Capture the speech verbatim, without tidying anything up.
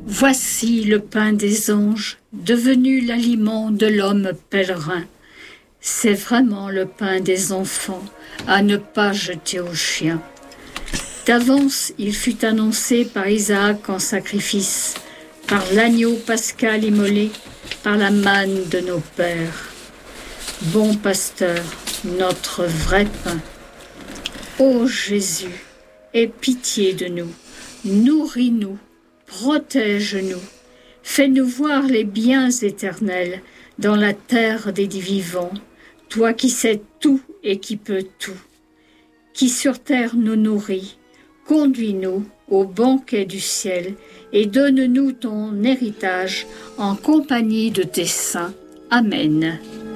Voici le pain des anges, devenu l'aliment de l'homme pèlerin. C'est vraiment le pain des enfants, à ne pas jeter aux chiens. D'avance, il fut annoncé par Isaac en sacrifice, par l'agneau pascal immolé, par la manne de nos pères. Bon pasteur, notre vrai pain. Ô Jésus, aie pitié de nous, nourris-nous, protège-nous, fais-nous voir les biens éternels dans la terre des vivants, toi qui sais tout et qui peux tout, qui sur terre nous nourris, conduis-nous au banquet du ciel et donne-nous ton héritage en compagnie de tes saints. Amen.